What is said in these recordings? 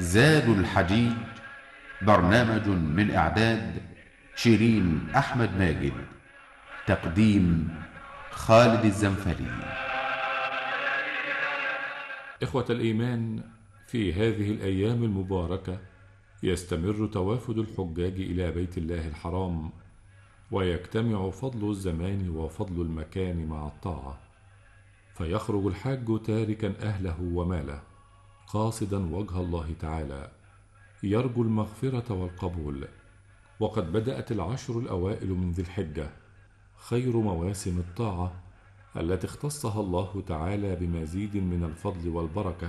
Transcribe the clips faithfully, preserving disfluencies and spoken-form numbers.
زاد الحجيج، برنامج من إعداد شيرين أحمد ماجد، تقديم خالد الزنفلي. إخوة الإيمان، في هذه الأيام المباركة يستمر توافد الحجاج إلى بيت الله الحرام، ويجتمع فضل الزمان وفضل المكان مع الطاعة، فيخرج الحاج تاركا أهله وماله قاصدا وجه الله تعالى، يرجو المغفرة والقبول. وقد بدأت العشر الأوائل من ذي الحجة، خير مواسم الطاعة التي اختصها الله تعالى بمزيد من الفضل والبركة،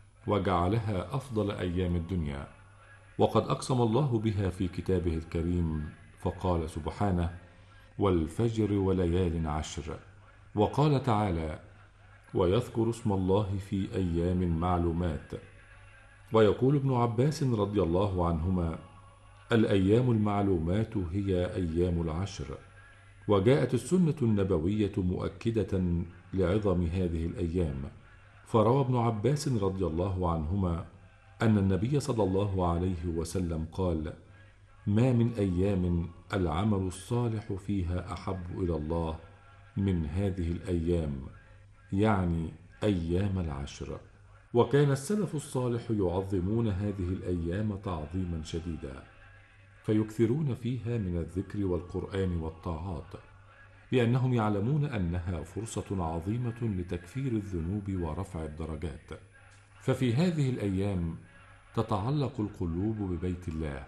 وجعلها أفضل أيام الدنيا. وقد أقسم الله بها في كتابه الكريم، فقال سبحانه: والفجر وليال عشر. وقال تعالى: ويذكر اسم الله في أيام معلومات. ويقول ابن عباس رضي الله عنهما: الأيام المعلومات هي أيام العشر. وجاءت السنة النبوية مؤكدة لعظم هذه الأيام، فروى ابن عباس رضي الله عنهما أن النبي صلى الله عليه وسلم قال: ما من أيام العمل الصالح فيها أحب إلى الله من هذه الأيام، يعني أيام العشر. وكان السلف الصالح يعظمون هذه الأيام تعظيما شديدا، فيكثرون فيها من الذكر والقرآن والطاعات، لأنهم يعلمون أنها فرصة عظيمة لتكفير الذنوب ورفع الدرجات. ففي هذه الأيام تتعلق القلوب ببيت الله،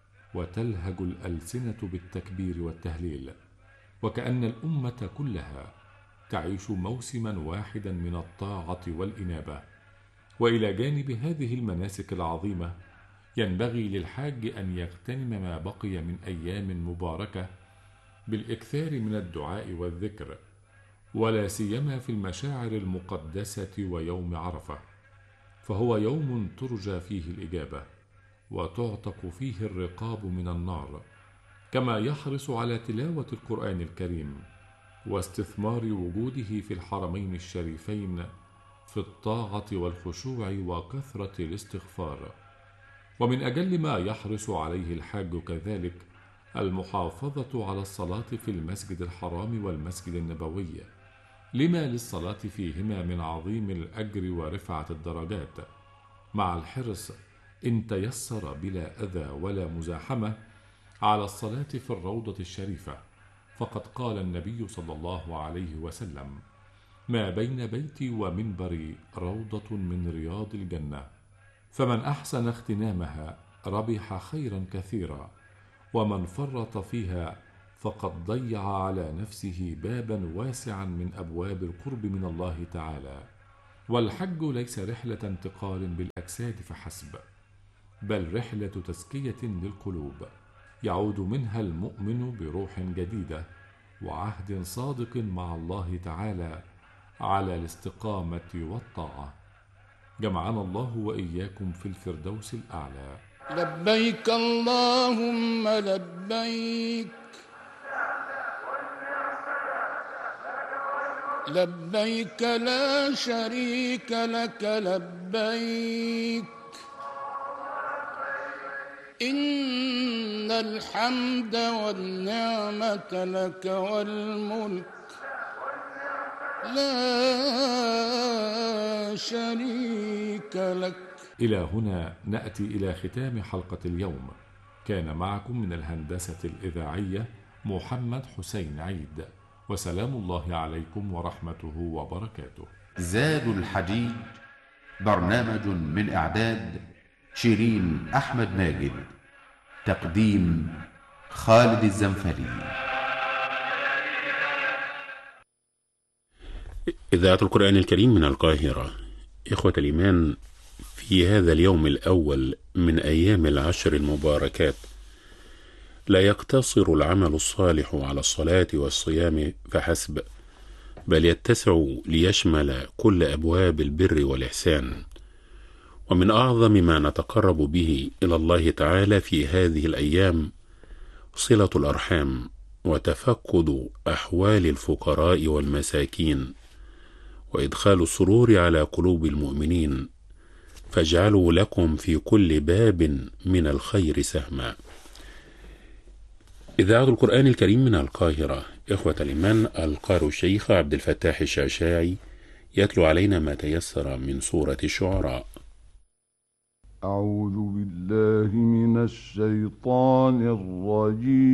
وتلهج الألسنة بالتكبير والتهليل، وكأن الأمة كلها تعيش موسما واحدا من الطاعة والإنابة. وإلى جانب هذه المناسك العظيمة، ينبغي للحاج أن يغتنم ما بقي من أيام مباركة بالإكثار من الدعاء والذكر، ولا سيما في المشاعر المقدسة ويوم عرفة، فهو يوم ترجى فيه الإجابة، وتعتق فيه الرقاب من النار. كما يحرص على تلاوة القرآن الكريم واستثمار وجوده في الحرمين الشريفين في الطاعة والخشوع وكثرة الاستغفار. ومن أجل ما يحرص عليه الحاج كذلك المحافظة على الصلاة في المسجد الحرام والمسجد النبوي، لما للصلاة فيهما من عظيم الأجر ورفعة الدرجات، مع الحرص إن تيسر بلا أذى ولا مزاحمة على الصلاة في الروضة الشريفة. فقد قال النبي صلى الله عليه وسلم: ما بين بيتي ومنبري روضة من رياض الجنة، فمن أحسن اغتنامها ربح خيرا كثيرا، ومن فرط فيها فقد ضيع على نفسه بابا واسعا من أبواب القرب من الله تعالى. والحج ليس رحلة انتقال بالأجساد فحسب، بل رحلة تزكية للقلوب، يعود منها المؤمن بروح جديدة وعهد صادق مع الله تعالى على الاستقامة والطاعة. جمعنا الله وإياكم في الفردوس الأعلى. لبيك اللهم لبيك، لبيك لا شريك لك لبيك، إن الحمد والنعمة لك والملك لا شريك لك. إلى هنا نأتي إلى ختام حلقة اليوم. كان معكم من الهندسة الإذاعية محمد حسين عيد، وسلام الله عليكم ورحمته وبركاته. زاد الحجيج، برنامج من إعداد شيرين أحمد ماجد، تقديم خالد الزنفلي. إذاعة القرآن الكريم من القاهرة. إخوة الإيمان، في هذا اليوم الأول من أيام العشر المباركات لا يقتصر العمل الصالح على الصلاة والصيام فحسب، بل يتسع ليشمل كل أبواب البر والإحسان. ومن أعظم ما نتقرب به إلى الله تعالى في هذه الأيام صلة الأرحام وتفقد أحوال الفقراء والمساكين، وإدخال السرور على قلوب المؤمنين فاجعلوا لكم في كل باب من الخير سهما. إذاعة القرآن الكريم من القاهرة. إخوة الإيمان، القارئ الشيخ عبد الفتاح الشعشاعي يتلو علينا ما تيسر من سورة الشعراء. أعوذ بالله من الشيطان الرجيم.